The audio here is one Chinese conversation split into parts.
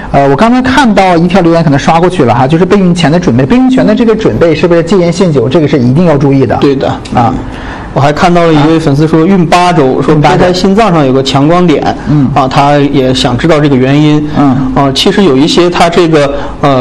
我刚才看到一条留言可能刷过去了哈，就是备孕前的准备，备孕前的这个准备是不是戒烟限酒，这个是一定要注意的。 对的啊。我还看到了一位粉丝说孕8周，说胚胎心脏上有个强光点，他也想知道这个原因。其实有一些他这个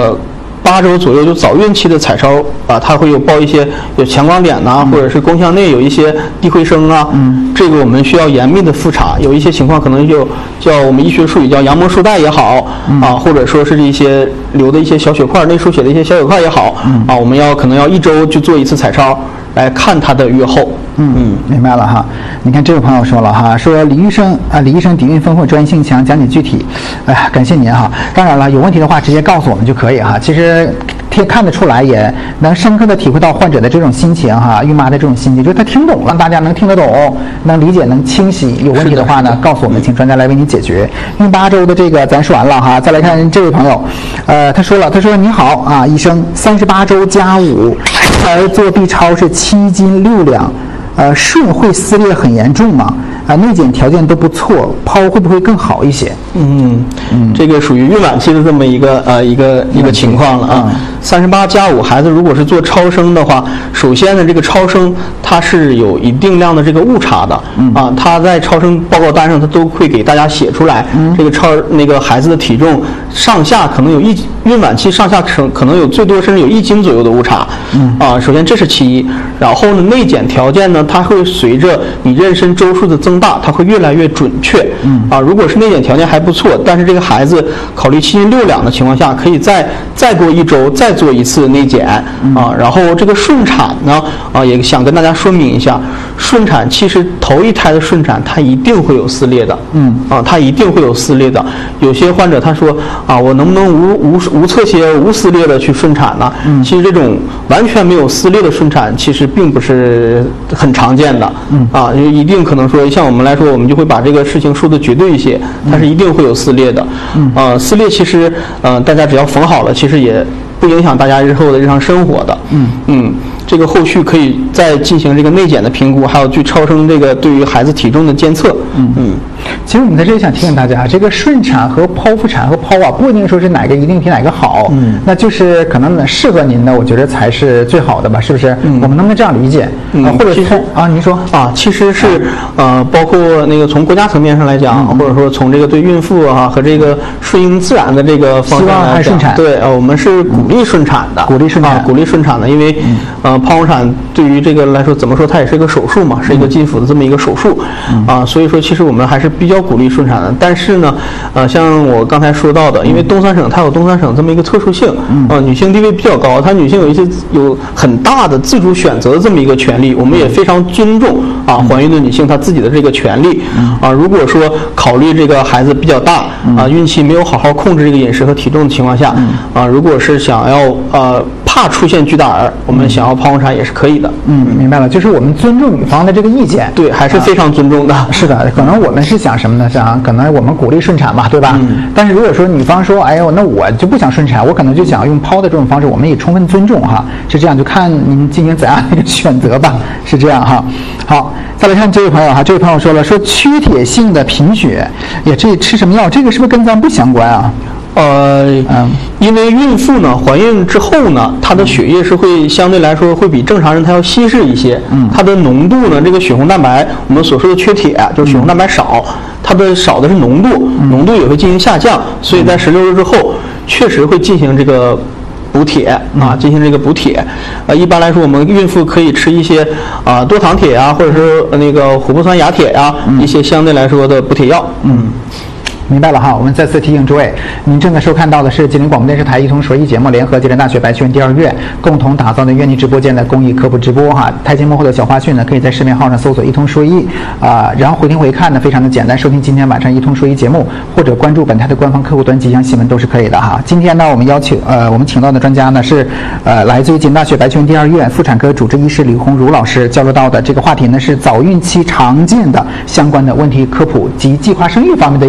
8周左右就早孕期的彩超它会有报一些有强光点呐，或者是宫腔内有一些低回声啊，这个我们需要严密的复查。有一些情况可能就叫我们医学术语叫羊膜束带也好或者说是一些流的一些小血块、内出血的一些小血块也好我们可能要1周去做一次彩超来看它的预后。 明白了哈。你看这位朋友说了哈，说李医生底蕴丰富，专业性强，讲解具体。哎呀，感谢您哈。当然了，有问题的话直接告诉我们就可以哈。其实看得出来，也能深刻的体会到患者的这种心情哈，孕妈的这种心情，就是他听懂了，大家能听得懂，能理解，能清晰。有问题的话呢，告诉我们，请专家来为你解决。孕8周的这个咱说完了哈，再来看这位朋友，他说你好啊，医生，38周加5，儿做 B 超是7斤6两。顺会撕裂很严重吗？内检条件都不错，抛会不会更好一些？ 这个属于孕晚期的这么一个情况了啊。38加5孩子如果是做超声的话，首先呢，这个超声它是有一定量的这个误差的它在超声报告单上它都会给大家写出来，这个孩子的体重上下可能有孕晚期上下可能有最多甚至有1斤左右的误差首先这是其一。然后呢，内检条件呢，它会随着你妊娠周数的增大，它会越来越准确如果是内检条件还不错，但是这个孩子考虑7斤6两的情况下，可以再过1周再做一次内检然后这个顺产呢也想跟大家说明一下，顺产其实头一胎的顺产它一定会有撕裂的它一定会有撕裂的。有些患者他说我能不能无侧切无撕裂的去顺产呢？其实这种完全没有撕裂的顺产其实并不是很常见的一定可能说像我们来说，我们就会把这个事情说的绝对一些，它是一定会有撕裂的撕裂其实大家只要缝好了，其实也不影响大家日后的日常生活的这个后续可以再进行这个内检的评估，还有去超声这个对于孩子体重的监测其实我们在这里想提醒大家，这个顺产和剖腹产和剖不一定说是哪个一定比哪个好那就是可能适合您的我觉得才是最好的吧，是不是我们能不能这样理解或者是您说其实是包括那个从国家层面上来讲或者说从这个对孕妇和这个顺应自然的这个方向来讲，对我们是鼓励顺产的，鼓励顺产的，因为剖腹产对于这个来说怎么说它也是一个手术嘛，是一个进腹的这么一个手术所以说其实我们还是比较鼓励顺产的。但是呢像我刚才说到的，因为东三省它有东三省这么一个特殊性女性地位比较高，它女性有很大的自主选择的这么一个权利，我们也非常尊重怀孕的女性她自己的这个权利如果说考虑这个孩子比较大孕期没有好好控制这个饮食和体重的情况下如果是想要怕出现巨大儿，我们想要剖腹产也是可以的明白了，就是我们尊重女方的这个意见， 对，还是非常尊重的是的，可能我们是想什么呢？想可能我们鼓励顺产嘛，对吧但是如果说女方说哎呦那我就不想顺产，我可能就想用剖的这种方式，我们也充分尊重是这样，就看您进行怎样的一个选择吧，是这样好，再来看这位朋友这位朋友说了，说缺铁性的贫血这吃什么药，这个是不是跟咱不相关因为孕妇呢怀孕之后呢，她的血液是会相对来说会比正常人她要稀释一些她的浓度呢，这个血红蛋白我们所说的缺铁就是血红蛋白少，它的少的是浓度也会进行下降，所以在16周之后确实会进行这个补铁进行这个补铁一般来说我们孕妇可以吃一些多糖铁或者是那个琥珀酸亚铁一些相对来说的补铁药明白了我们再次提醒诸位，您正在收看到的是吉林广播电视台一通说医节目联合吉林大学白泉第2院共同打造的院内直播间的公益科普直播台节幕后的小花絮呢，可以在视频号上搜索一通说医然后回听回看呢非常的简单，收听今天晚上一通说医节目或者关注本台的官方客户端吉祥新闻都是可以的今天呢我们请到的专家呢是来自于吉林大学白泉第2院妇产科主治医师李红茹老师，交流到的这个话题呢是早孕期常见的相关的问题科普及计划生育方面的一些问题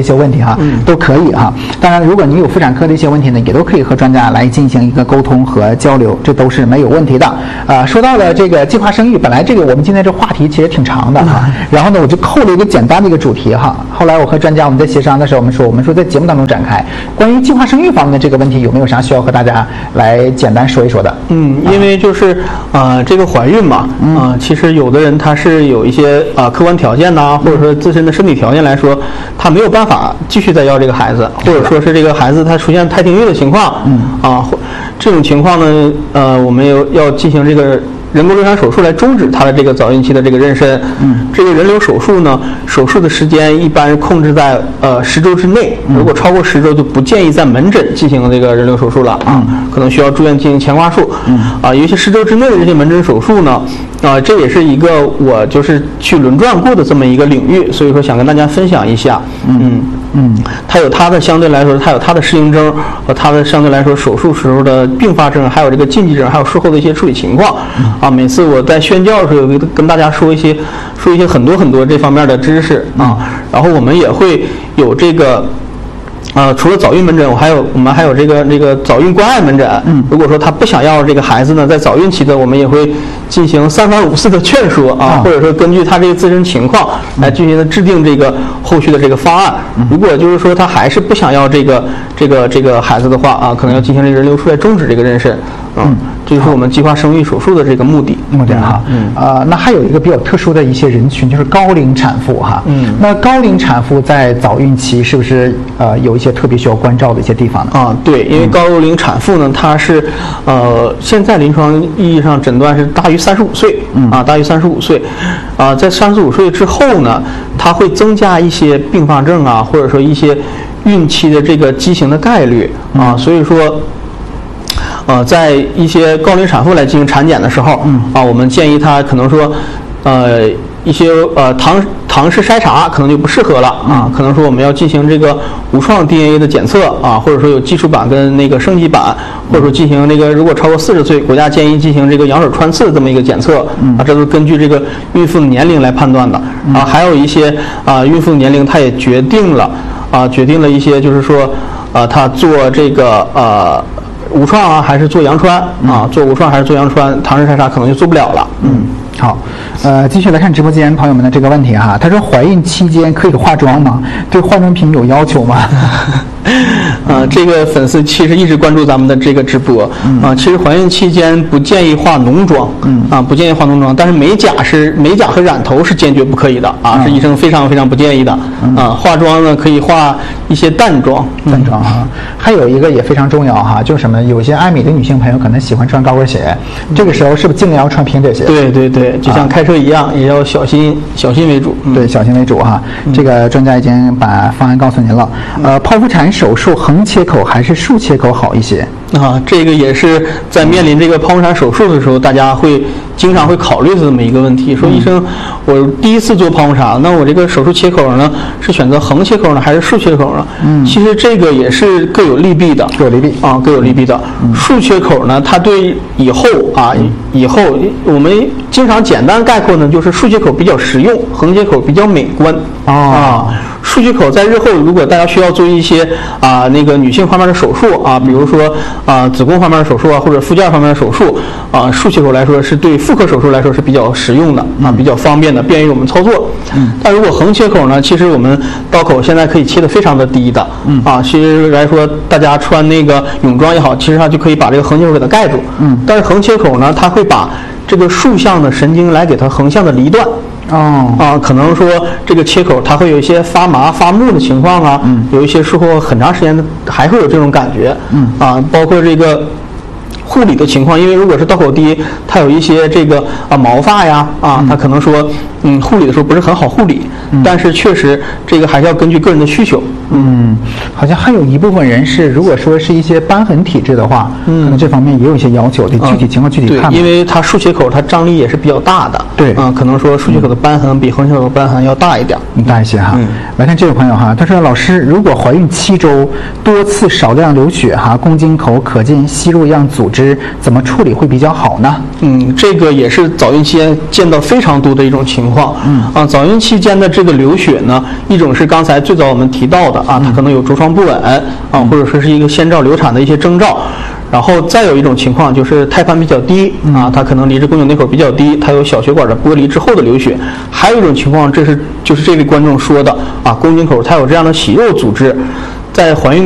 哈，都可以哈。当然，如果你有妇产科的一些问题呢，也都可以和专家来进行一个沟通和交流，这都是没有问题的。说到了这个计划生育，本来这个我们今天这话题其实挺长的哈，然后呢，我就扣了一个简单的一个主题哈。后来我和专家我们在协商的时候，我们说在节目当中展开关于计划生育方面的这个问题，有没有啥需要和大家来简单说一说的？ 因为就是这个怀孕嘛，其实有的人他是有一些客观条件呐，或者说自身的身体条件来说，他没有办法继续再要这个孩子，或者说是这个孩子他出现胎停育的情况，这种情况呢，我们要进行这个人工流产手术来终止他的这个早孕期的这个妊娠。这个人流手术呢，手术的时间一般控制在10周之内，如果超过10周就不建议在门诊进行这个人流手术了可能需要住院进行前挂术。有一些10周之内的这些门诊手术呢，这也是一个我就是去轮转过的这么一个领域，所以说想跟大家分享一下。它有它的相对来说，它有它的适应症和它的相对来说手术时候的并发症，还有这个禁忌症，还有术后的一些处理情况。每次我在宣教的时候，跟大家说一些很多这方面的知识然后我们也会有这个。除了早孕门诊，我们还有这个早孕关爱门诊。如果说他不想要这个孩子呢，在早孕期的，我们也会进行3番5次的劝说或者说根据他这个自身情况来进行制定这个后续的这个方案。如果就是说他还是不想要这个孩子的话可能要进行这个人流出来终止这个妊娠。这就是我们计划生育手术的这个目的哈。那还有一个比较特殊的一些人群，就是高龄产妇哈。那高龄产妇在早孕期是不是有一些特别需要关照的一些地方呢？ 对，因为高龄产妇呢，她是现在临床意义上诊断是大于35岁大于35岁在35岁之后呢，它会增加一些并发症或者说一些孕期的这个畸形的概率所以说。在一些高龄产妇来进行产检的时候，我们建议她可能说，一些唐氏筛查可能就不适合了可能说我们要进行这个无创 DNA 的检测或者说有基础版跟那个升级版，或者说进行这个如果超过40岁，国家建议进行这个羊水穿刺这么一个检测这都是根据这个孕妇的年龄来判断的还有一些孕妇的年龄它也决定了一些就是说她做这个无创还是做羊穿做无创还是做羊穿，唐氏筛查可能就做不了了。 好，继续来看直播间朋友们的这个问题哈。他说怀孕期间可以化妆吗？对化妆品有要求吗？ 这个粉丝其实一直关注咱们的这个直播其实怀孕期间不建议化浓妆不建议化浓妆，但是美甲和染头是坚决不可以的是医生非常非常不建议的化妆呢可以化一些淡妆还有一个也非常重要就是什么，有些爱美的女性朋友可能喜欢穿高跟鞋，这个时候是不是尽量要穿平底鞋？ 对，就像开车一样，也要小心为主。 对，小心为主这个专家已经把方案告诉您了。剖腹产手术横切口还是竖切口好一些？ 这个也是在面临这个剖腹产手术的时候，大家经常会考虑的这么一个问题。说医生，我第一次做剖腹产，那我这个手术切口呢，是选择横切口呢，还是竖切口呢？其实这个也是各有利弊的， 各有利弊的。竖切口呢，它对以后我们经常简单概括呢，就是竖切口比较实用，横切口比较美观竖切口在日后如果大家需要做一些那个女性方面的手术比如说子宫方面的手术或者附件方面的手术竖切口来说是对妇科手术来说是比较实用的比较方便的，便于我们操作。但如果横切口呢，其实我们刀口现在可以切得非常的低的其实来说大家穿那个泳装也好，其实它就可以把这个横切口给它盖住但是横切口呢，它会把这个竖向的神经来给它横向的离断可能说这个切口它会有一些发麻发木的情况有一些术后很长时间还会有这种感觉包括这个护理的情况，因为如果是刀口低，它有一些这个毛发呀它可能说护理的时候不是很好护理但是确实这个还是要根据个人的需求。 好像还有一部分人是，如果说是一些瘢痕体质的话，可能这方面也有一些要求，得具体情况具体看。 对，因为它输血口它张力也是比较大的。 对， 可能说输血口的瘢痕比横切口的瘢痕要大一点， 大一些哈。来看这位朋友哈，他说老师，如果怀孕7周多次少量流血哈，宫颈口可见息肉样组织，怎么处理会比较好呢？ 这个也是早孕期间见到非常多的一种情况。早孕期间的这个流血呢，一种是刚才最早我们提到的它可能有着床不稳或者说是一个先兆流产的一些征兆。然后再有一种情况就是胎盘比较低它可能离着宫颈内口比较低，它有小血管的剥离之后的流血。还有一种情况，就是这位观众说的宫颈口它有这样的息肉组织，在怀孕